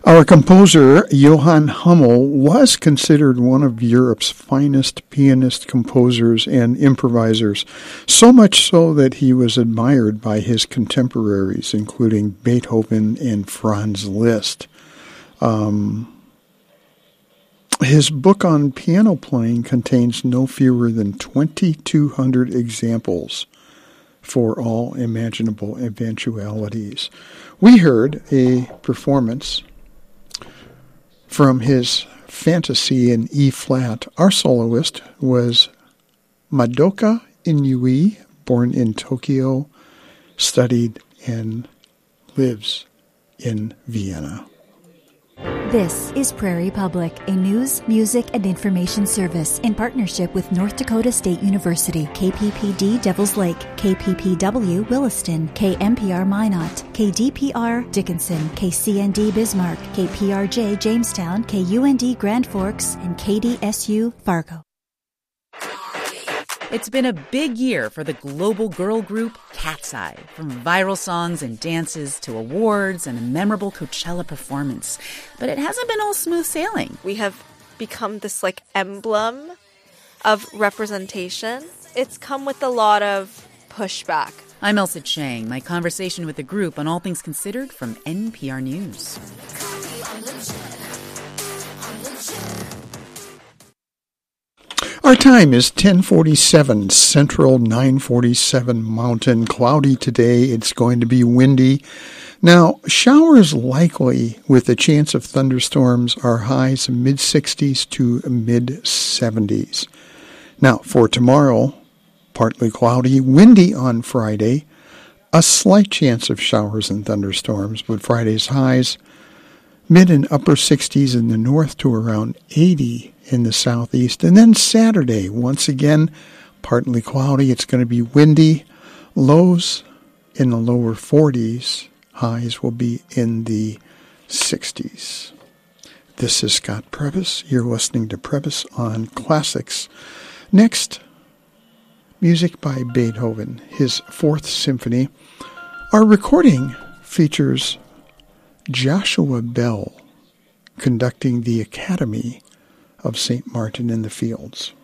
Our composer, Johann Hummel, was considered one of Europe's finest pianist composers and improvisers, so much so that he was admired by his contemporaries, including Beethoven and Franz Liszt. His book on piano playing contains no fewer than 2,200 examples for all imaginable eventualities. We heard a performance from his Fantasy in E-flat. Our soloist was Madoka Inui, born in Tokyo, studied and lives in Vienna. This is Prairie Public, a news, music, and information service in partnership with North Dakota State University, KPPD Devils Lake, KPPW Williston, KMPR Minot, KDPR Dickinson, KCND Bismarck, KPRJ Jamestown, KUND Grand Forks, and KDSU Fargo. It's been a big year for the global girl group Cat's Eye, from viral songs and dances to awards and a memorable Coachella performance. But it hasn't been all smooth sailing. We have become this emblem of representation. It's come with a lot of pushback. I'm Elsa Chang. My conversation with the group on All Things Considered from NPR News. Our time is 10:47 Central, 9:47 Mountain. Cloudy today. It's going to be windy. Now, showers likely with a chance of thunderstorms. Our highs mid-60s to mid-70s. Now, for tomorrow, partly cloudy, windy on Friday. A slight chance of showers and thunderstorms, but Friday's highs mid and upper 60s in the north to around 80 in the southeast. And then Saturday, once again, partly cloudy. It's going to be windy. Lows in the lower 40s. Highs will be in the 60s. This is Scott Previs. You're listening to Previs on Classics. Next, music by Beethoven, his Fourth Symphony. Our recording features Joshua Bell conducting the Academy of St. Martin in the Fields.